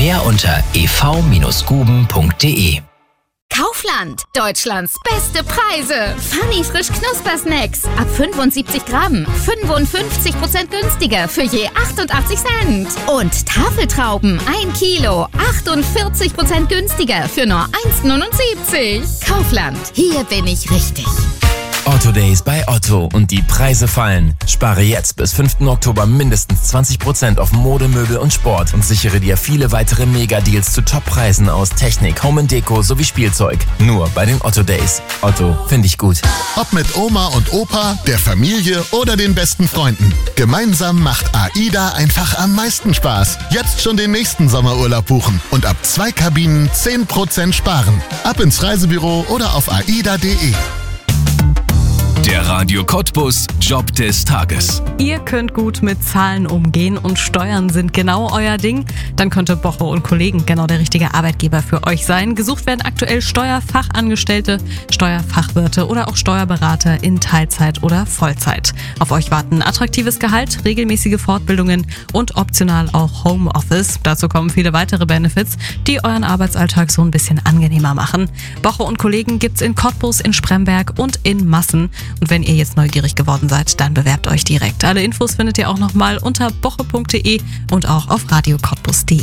Mehr unter ev-guben.de. Kaufland, Deutschlands beste Preise. Funny frisch Knuspersnacks. Ab 75 Gramm, 55% günstiger für je 88 Cent. Und Tafeltrauben, 1 Kilo, 48% günstiger für nur 1,79. Kaufland, hier bin ich richtig. Otto Days bei Otto und die Preise fallen. Spare jetzt bis 5. Oktober mindestens 20% auf Mode, Möbel und Sport und sichere dir viele weitere Mega-Deals zu Top-Preisen aus Technik, Home & Deko sowie Spielzeug. Nur bei den Otto Days. Otto, finde ich gut. Ob mit Oma und Opa, der Familie oder den besten Freunden. Gemeinsam macht AIDA einfach am meisten Spaß. Jetzt schon den nächsten Sommerurlaub buchen und ab 2 Kabinen 10% sparen. Ab ins Reisebüro oder auf aida.de. Der Radio Cottbus Job des Tages. Ihr könnt gut mit Zahlen umgehen und Steuern sind genau euer Ding. Dann könnte Boche und Kollegen genau der richtige Arbeitgeber für euch sein. Gesucht werden aktuell Steuerfachangestellte, Steuerfachwirte oder auch Steuerberater in Teilzeit oder Vollzeit. Auf euch warten attraktives Gehalt, regelmäßige Fortbildungen und optional auch Homeoffice. Dazu kommen viele weitere Benefits, die euren Arbeitsalltag so ein bisschen angenehmer machen. Boche und Kollegen gibt's in Cottbus, in Spremberg und in Massen. Und wenn ihr jetzt neugierig geworden seid, dann bewerbt euch direkt. Alle Infos findet ihr auch nochmal unter boche.de und auch auf radiocottbus.de.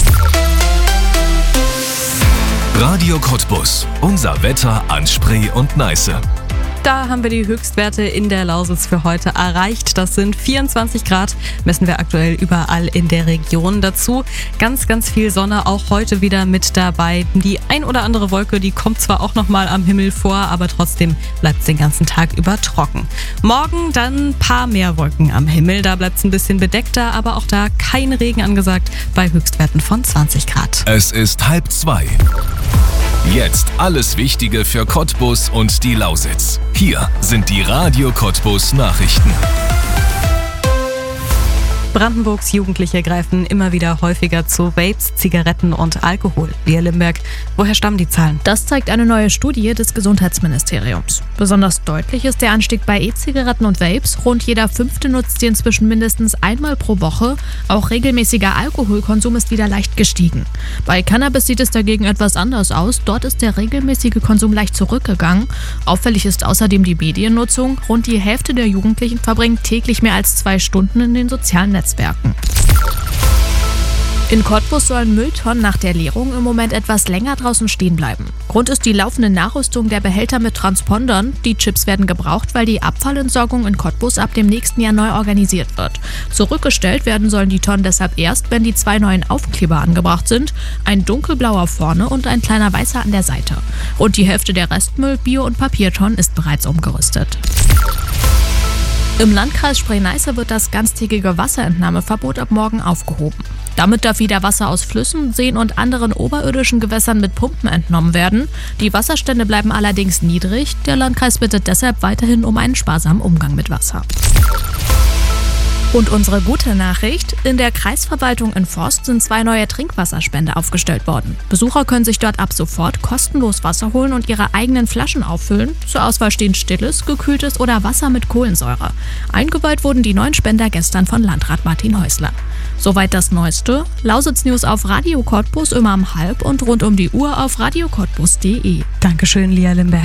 Radio Cottbus. Unser Wetter an Spree und Neiße. Da haben wir die Höchstwerte in der Lausitz für heute erreicht. Das sind 24 Grad, messen wir aktuell überall in der Region. Dazu ganz, ganz viel Sonne, auch heute wieder mit dabei. Die ein oder andere Wolke, die kommt zwar auch nochmal am Himmel vor, aber trotzdem bleibt es den ganzen Tag über trocken. Morgen dann ein paar mehr Wolken am Himmel, da bleibt es ein bisschen bedeckter, aber auch da kein Regen angesagt bei Höchstwerten von 20 Grad. Es ist 1:30. Jetzt alles Wichtige für Cottbus und die Lausitz. Hier sind die Radio Cottbus Nachrichten. Brandenburgs Jugendliche greifen immer wieder häufiger zu Vapes, Zigaretten und Alkohol. Lia Limberg, woher stammen die Zahlen? Das zeigt eine neue Studie des Gesundheitsministeriums. Besonders deutlich ist der Anstieg bei E-Zigaretten und Vapes. Rund jeder 5. nutzt sie inzwischen mindestens einmal pro Woche. Auch regelmäßiger Alkoholkonsum ist wieder leicht gestiegen. Bei Cannabis sieht es dagegen etwas anders aus. Dort ist der regelmäßige Konsum leicht zurückgegangen. Auffällig ist außerdem die Mediennutzung. Rund die Hälfte der Jugendlichen verbringt täglich mehr als 2 Stunden in den sozialen Netzwerken. In Cottbus sollen Mülltonnen nach der Leerung im Moment etwas länger draußen stehen bleiben. Grund ist die laufende Nachrüstung der Behälter mit Transpondern. Die Chips werden gebraucht, weil die Abfallentsorgung in Cottbus ab dem nächsten Jahr neu organisiert wird. Zurückgestellt werden sollen die Tonnen deshalb erst, wenn die 2 neuen Aufkleber angebracht sind. Ein dunkelblauer vorne und ein kleiner weißer an der Seite. Rund die Hälfte der Restmüll-, Bio- und Papiertonnen ist bereits umgerüstet. Im Landkreis Spree-Neiße wird das ganztägige Wasserentnahmeverbot ab morgen aufgehoben. Damit darf wieder Wasser aus Flüssen, Seen und anderen oberirdischen Gewässern mit Pumpen entnommen werden. Die Wasserstände bleiben allerdings niedrig. Der Landkreis bittet deshalb weiterhin um einen sparsamen Umgang mit Wasser. Und unsere gute Nachricht: In der Kreisverwaltung in Forst sind 2 neue Trinkwasserspender aufgestellt worden. Besucher können sich dort ab sofort kostenlos Wasser holen und ihre eigenen Flaschen auffüllen. Zur Auswahl stehen stilles, gekühltes oder Wasser mit Kohlensäure. Eingeweiht wurden die neuen Spender gestern von Landrat Martin Häusler. Soweit das Neueste. Lausitz News auf Radio Cottbus immer um 12:30 und rund um die Uhr auf radiocottbus.de. Dankeschön, Lia Limberg.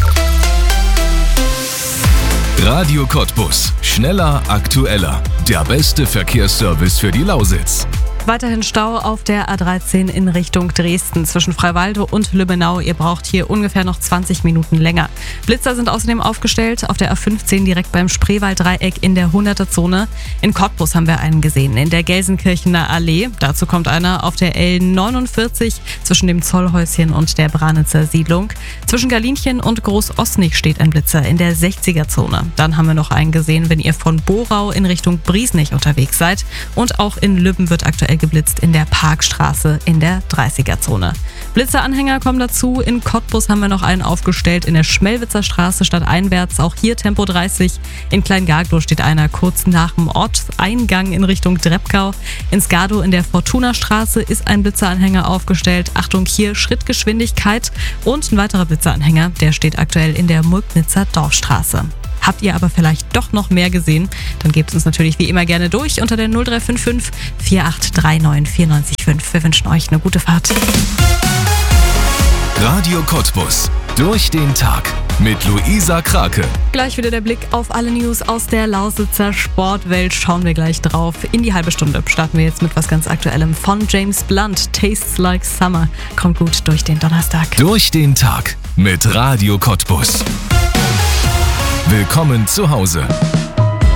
Radio Cottbus. Schneller, aktueller. Der beste Verkehrsservice für die Lausitz. Weiterhin Stau auf der A13 in Richtung Dresden zwischen Freiwalde und Lübbenau. Ihr braucht hier ungefähr noch 20 Minuten länger. Blitzer sind außerdem aufgestellt auf der A15 direkt beim Spreewalddreieck in der 100er-Zone. In Cottbus haben wir einen gesehen, in der Gelsenkirchener Allee. Dazu kommt einer auf der L49 zwischen dem Zollhäuschen und der Branitzer Siedlung. Zwischen Galinchen und Groß-Osnig steht ein Blitzer in der 60er-Zone. Dann haben wir noch einen gesehen, wenn ihr von Borau in Richtung Briesnich unterwegs seid. Und auch in Lübben wird aktuell geblitzt in der Parkstraße in der 30er-Zone. Blitzeranhänger kommen dazu. In Cottbus haben wir noch einen aufgestellt in der Schmelwitzer Straße stadteinwärts. Auch hier Tempo 30. In Kleingarglow steht einer kurz nach dem Ortseingang in Richtung Dreppkau. In Skardow in der Fortuna-Straße ist ein Blitzeranhänger aufgestellt. Achtung, hier Schrittgeschwindigkeit. Und ein weiterer Blitzeranhänger, der steht aktuell in der Mulknitzer Dorfstraße. Habt ihr aber vielleicht doch noch mehr gesehen? Dann gebt uns natürlich wie immer gerne durch unter der 0355 4839 94,5. Wir wünschen euch eine gute Fahrt. Radio Cottbus. Durch den Tag. Mit Luisa Krake. Gleich wieder der Blick auf alle News aus der Lausitzer Sportwelt. Schauen wir gleich drauf. In die halbe Stunde starten wir jetzt mit was ganz Aktuellem von James Blunt. Tastes Like Summer. Kommt gut durch den Donnerstag. Durch den Tag. Mit Radio Cottbus. Willkommen zu Hause.